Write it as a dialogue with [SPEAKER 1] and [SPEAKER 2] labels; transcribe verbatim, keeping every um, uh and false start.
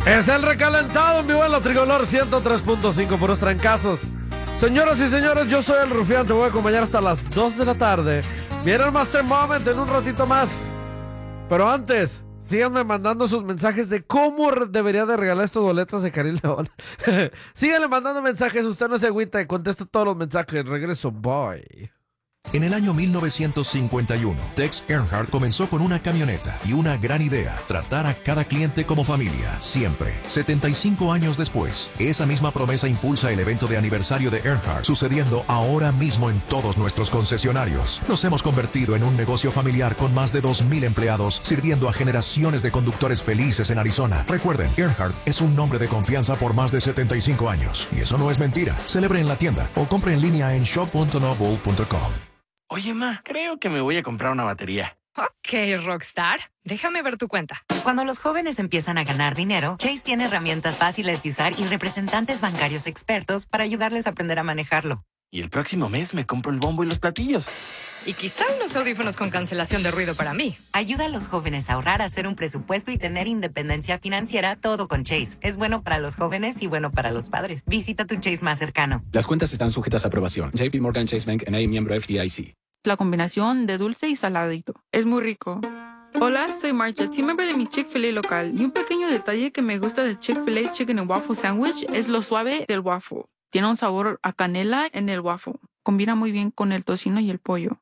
[SPEAKER 1] Es el recalentado en mi vuelo tricolor ciento tres punto cinco, puros trancazos. Señoras y señores, yo soy el Rufián, te voy a acompañar hasta las dos de la tarde. Viene el Master Moment en un ratito más. Pero antes, síganme mandando sus mensajes de cómo debería de regalar estos boletos de Karim León. Síganle mandando mensajes, usted no se agüita, contesto todos los mensajes. Regreso, bye.
[SPEAKER 2] En el año mil novecientos cincuenta y uno, Tex Earnhardt comenzó con una camioneta y una gran idea: tratar a cada cliente como familia, siempre. setenta y cinco años después, esa misma promesa impulsa el evento de aniversario de Earnhardt, sucediendo ahora mismo en todos nuestros concesionarios. Nos hemos convertido en un negocio familiar con más de dos mil empleados, sirviendo a generaciones de conductores felices en Arizona. Recuerden, Earnhardt es un nombre de confianza por más de setenta y cinco años. Y eso no es mentira. Celebre en la tienda o compre en línea en shop punto noble punto com.
[SPEAKER 3] Oye, ma, creo que me voy a comprar una batería.
[SPEAKER 4] Ok, Rockstar. Déjame ver tu cuenta.
[SPEAKER 5] Cuando los jóvenes empiezan a ganar dinero, Chase tiene herramientas fáciles de usar y representantes bancarios expertos para ayudarles a aprender a manejarlo.
[SPEAKER 3] Y el próximo mes me compro el bombo y los platillos.
[SPEAKER 4] Y quizá unos audífonos con cancelación de ruido para mí.
[SPEAKER 5] Ayuda a los jóvenes a ahorrar, a hacer un presupuesto y tener independencia financiera, todo con Chase. Es bueno para los jóvenes y bueno para los padres. Visita tu Chase más cercano.
[SPEAKER 6] Las cuentas están sujetas a aprobación. J P Morgan Chase Bank N A, miembro F D I C.
[SPEAKER 7] La combinación de dulce y saladito. Es muy rico. Hola, soy Marcha, team member de mi Chick-fil-A local. Y un pequeño detalle que me gusta de Chick-fil-A Chicken and Waffle Sandwich es lo suave del waffle. Tiene un sabor a canela en el waffle. Combina muy bien con el tocino y el pollo.